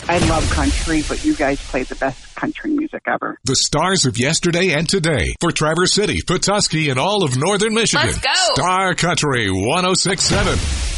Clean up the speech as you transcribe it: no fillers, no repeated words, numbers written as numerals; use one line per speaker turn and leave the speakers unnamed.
I love country, but you guys play the best country music ever.
The stars of yesterday and today for Traverse City, Petoskey, and all of northern Michigan.
Let's go!
Star Country 106.7.